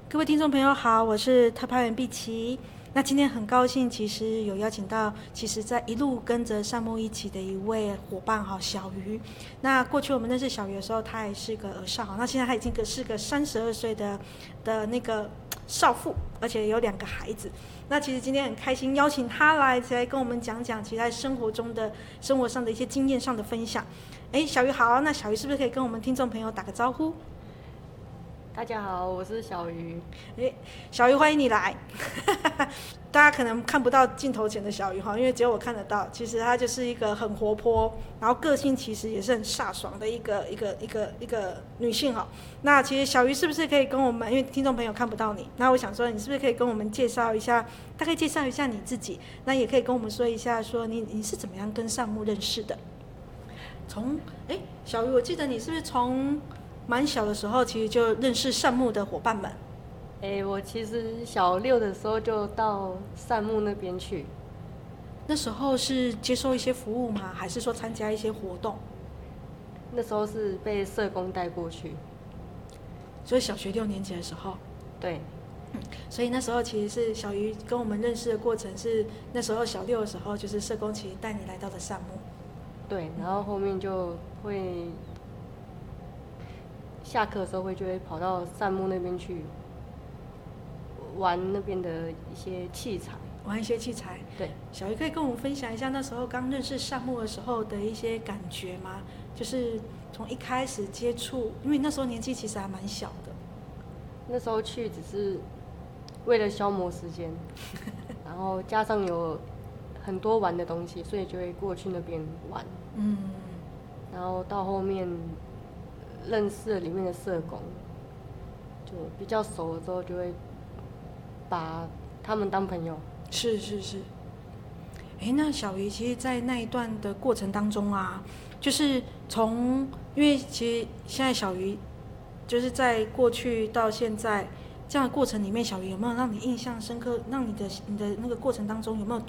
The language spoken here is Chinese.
各位听众朋友好，我是特派员碧琪。那今天很高兴，其实有邀请到，其实在一路跟着善牧一起的一位伙伴哈，小鱼。那过去我们认识小鱼的时候，他还是个儿少，那现在他已经是个32岁的那个少妇，而且有2个孩子。那其实今天很开心邀请他来跟我们讲讲，其实在生活上的一些经验上的分享。小鱼好，那小鱼是不是可以跟我们听众朋友打个招呼？ 大家好，我是小鱼。 小鱼欢迎你来。大家可能看不到镜头前的小鱼哈，因为只有我看得到。其实她就是一个很活泼，然后个性其实也是很飒爽的一个女性哈。那其实小鱼是不是可以跟我们，因为听众朋友看不到你，那我想说你是不是可以跟我们大概介绍一下你自己？那也可以跟我们说一下，说你是怎么样跟善牧认识的？小鱼，我记得你是不是从蛮小的时候，其实就认识善牧的伙伴们？ 我其实小6的时候就到善牧那边去。 那时候是接受一些服务吗？还是说参加一些活动？ 那时候是被社工带过去。 所以小学6年级的时候。 对。 所以那时候其实是小鱼跟我们认识的过程是那时候小6的时候，就是社工其实带你来到了善牧。 对，然后后面就会下课的时候就会跑到善牧那边去玩那边的一些器材。 玩一些器材。 对。 小鱼可以跟我们分享一下那时候刚认识善牧的时候的一些感觉吗？就是从一开始接触，因为那时候年纪其实还蛮小的。 那时候去只是为了消磨时间，然后加上有很多玩的东西，所以就会过去那边玩。然后到后面认识了里面的社工，就比较熟了之后，就会把他们当朋友。 是。那小鱼其实，在那一段的过程当中啊，就是因为其实现在小鱼就是在过去到现在这样的过程里面，小鱼有没有让你印象深刻？让你的那个过程当中有没有